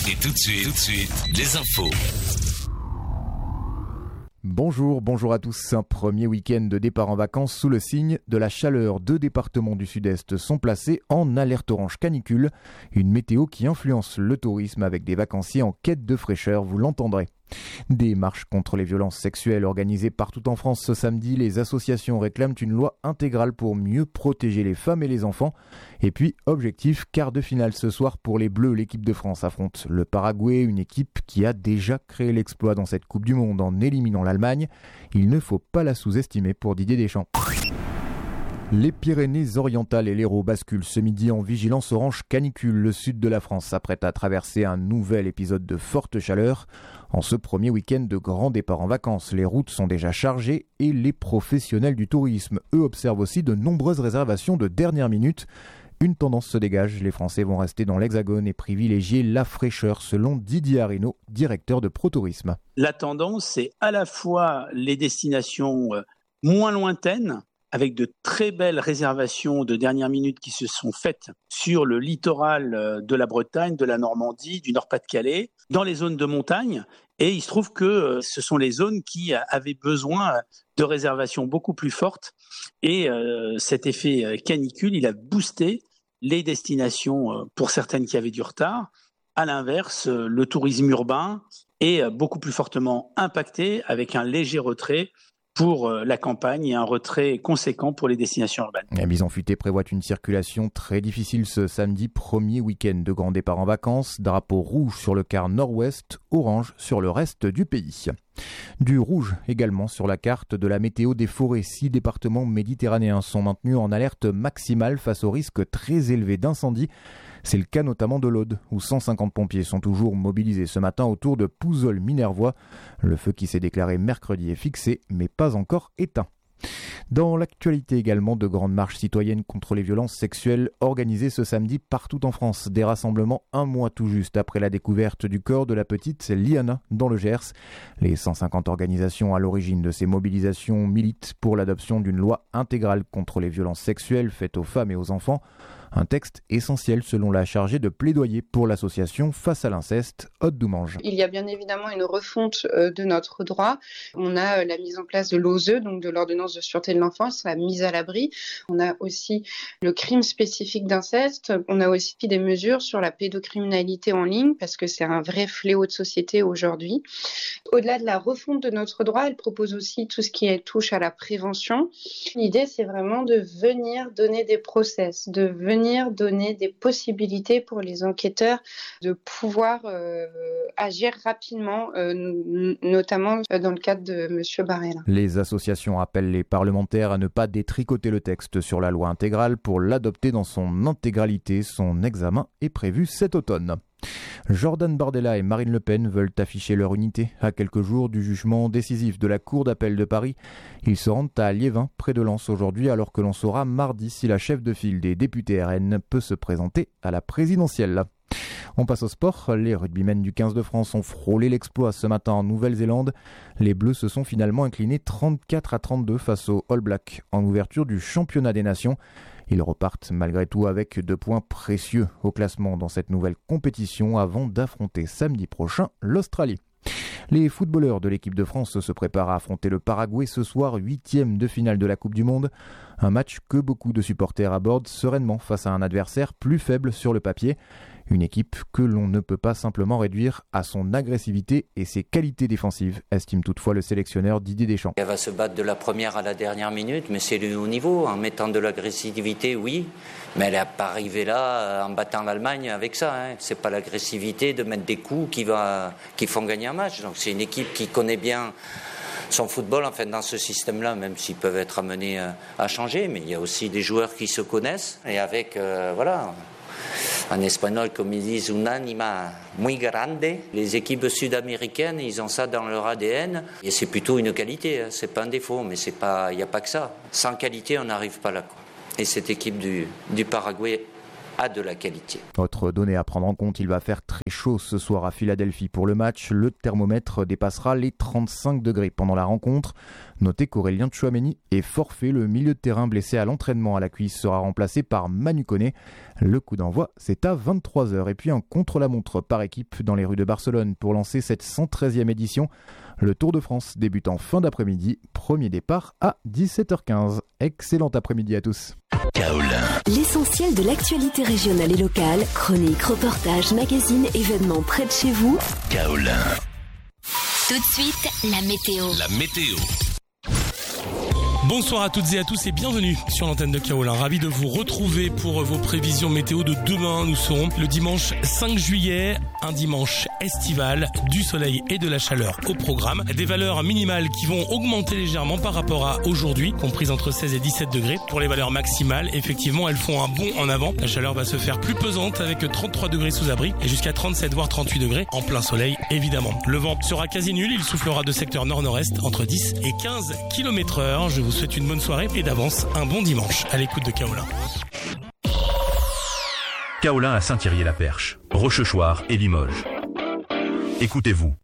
Et tout de suite, les infos. Bonjour à tous. Un premier week-end de départ en vacances sous le signe de la chaleur. 2 départements du sud-est sont placés en alerte orange canicule. Une météo qui influence le tourisme avec des vacanciers en quête de fraîcheur, vous l'entendrez. Des marches contre les violences sexuelles organisées partout en France ce samedi. Les associations réclament une loi intégrale pour mieux protéger les femmes et les enfants. Et puis, objectif, quart de finale ce soir pour les Bleus. L'équipe de France affronte le Paraguay, une équipe qui a déjà créé l'exploit dans cette Coupe du Monde en éliminant l'Allemagne. Il ne faut pas la sous-estimer pour Didier Deschamps. Les Pyrénées-Orientales et l'Hérault basculent ce midi en vigilance orange canicule. Le sud de la France s'apprête à traverser un nouvel épisode de forte chaleur. En ce premier week-end de grand départ en vacances, les routes sont déjà chargées et les professionnels du tourisme, eux, observent aussi de nombreuses réservations de dernière minute. Une tendance se dégage, les Français vont rester dans l'Hexagone et privilégier la fraîcheur selon Didier Arinaud, directeur de ProTourisme. La tendance, c'est à la fois les destinations moins lointaines, avec de très belles réservations de dernière minute qui se sont faites sur le littoral de la Bretagne, de la Normandie, du Nord-Pas-de-Calais, dans les zones de montagne. Et il se trouve que ce sont les zones qui avaient besoin de réservations beaucoup plus fortes. Et cet effet canicule, il a boosté les destinations pour certaines qui avaient du retard. À l'inverse, le tourisme urbain est beaucoup plus fortement impacté avec un léger retrait pour la campagne et un retrait conséquent pour les destinations urbaines. La Bison Futé prévoit une circulation très difficile ce samedi, premier week-end de grand départ en vacances. Drapeau rouge sur le quart nord-ouest, orange sur le reste du pays. Du rouge également sur la carte de la météo des forêts. 6 départements méditerranéens sont maintenus en alerte maximale face au risque très élevé d'incendie. C'est le cas notamment de l'Aude, où 150 pompiers sont toujours mobilisés ce matin autour de Pouzol-Minervois. Le feu qui s'est déclaré mercredi est fixé, mais pas encore éteint. Dans l'actualité également, de grandes marches citoyennes contre les violences sexuelles organisées ce samedi partout en France. Des rassemblements un mois tout juste après la découverte du corps de la petite Liana dans le Gers. Les 150 organisations à l'origine de ces mobilisations militent pour l'adoption d'une loi intégrale contre les violences sexuelles faites aux femmes et aux enfants. Un texte essentiel selon la chargée de plaidoyer pour l'association Face à l'inceste, Aude Doumange. Il y a bien évidemment une refonte de notre droit. On a la mise en place de l'OSE, donc de l'ordonnance de sûreté de l'enfance, la mise à l'abri. On a aussi le crime spécifique d'inceste. On a aussi des mesures sur la pédocriminalité en ligne, parce que c'est un vrai fléau de société aujourd'hui. Au-delà de la refonte de notre droit, elle propose aussi tout ce qui touche à la prévention. L'idée, c'est vraiment de venir donner des process, de venir donner des possibilités pour les enquêteurs de pouvoir agir rapidement, notamment dans le cadre de M. Barrella. Les associations appellent les parlementaires à ne pas détricoter le texte sur la loi intégrale pour l'adopter dans son intégralité. Son examen est prévu cet automne. Jordan Bardella et Marine Le Pen veulent afficher leur unité à quelques jours du jugement décisif de la Cour d'appel de Paris. Ils se rendent à Liévin, près de Lens aujourd'hui, alors que l'on saura mardi si la chef de file des députés RN peut se présenter à la présidentielle. On passe au sport. Les rugbymen du 15 de France ont frôlé l'exploit ce matin en Nouvelle-Zélande. Les Bleus se sont finalement inclinés 34-32 face aux All Blacks en ouverture du championnat des nations. Ils repartent malgré tout avec 2 points précieux au classement dans cette nouvelle compétition avant d'affronter samedi prochain l'Australie. Les footballeurs de l'équipe de France se préparent à affronter le Paraguay ce soir, 8e de finale de la Coupe du Monde. Un match que beaucoup de supporters abordent sereinement face à un adversaire plus faible sur le papier. Une équipe que l'on ne peut pas simplement réduire à son agressivité et ses qualités défensives, estime toutefois le sélectionneur Didier Deschamps. Elle va se battre de la première à la dernière minute, mais c'est le haut niveau. En mettant de l'agressivité, oui, mais elle n'est pas arrivée là en battant l'Allemagne avec ça. C'est pas l'agressivité de mettre des coups qui font gagner un match. Donc c'est une équipe qui connaît bien son football, enfin dans ce système-là, même s'ils peuvent être amenés à changer, mais il y a aussi des joueurs qui se connaissent et avec en espagnol, comme ils disent, un anima muy grande. Les équipes sud-américaines, ils ont ça dans leur ADN et c'est plutôt une qualité, c'est pas un défaut, mais il n'y a pas que ça. Sans qualité, on n'arrive pas là, quoi. Et cette équipe du Paraguay a de la qualité. Autre donnée à prendre en compte, il va faire très chaud ce soir à Philadelphie pour le match. Le thermomètre dépassera les 35 degrés pendant la rencontre. Notez qu'Aurélien Tchouaméni est forfait. Le milieu de terrain blessé à l'entraînement à la cuisse sera remplacé par Manu Koné. Le coup d'envoi, c'est à 23h. Et puis un contre-la-montre par équipe dans les rues de Barcelone pour lancer cette 113e édition. Le Tour de France débute en fin d'après-midi. Premier départ à 17h15. Excellent après-midi à tous. Kaolin. L'essentiel de l'actualité régionale et locale, chroniques, reportages, magazines, événements près de chez vous. Kaolin. Tout de suite, la météo. La météo. Bonsoir à toutes et à tous et bienvenue sur l'antenne de Kaolin. Ravi de vous retrouver pour vos prévisions météo de demain. Nous serons le dimanche 5 juillet, un dimanche estival, du soleil et de la chaleur au programme. Des valeurs minimales qui vont augmenter légèrement par rapport à aujourd'hui, comprises entre 16 et 17 degrés. Pour les valeurs maximales, effectivement, elles font un bond en avant. La chaleur va se faire plus pesante avec 33 degrés sous abri et jusqu'à 37 voire 38 degrés en plein soleil évidemment. Le vent sera quasi nul, il soufflera de secteur nord-nord-est entre 10 et 15 km/h. Je vous souhaite une bonne soirée et d'avance un bon dimanche à l'écoute de Kaolin. Kaolin à Saint-Thierry-la-Perche, Rochechouart et Limoges. Écoutez-vous,